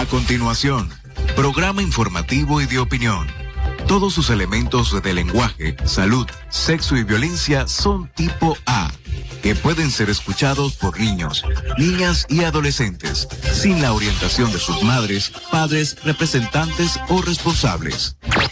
continuación, programa informativo y de opinión. Todos sus elementos de lenguaje, salud, sexo y violencia son tipo A, que pueden ser escuchados por niños, niñas y adolescentes, sin la orientación de sus madres, padres, representantes o responsables.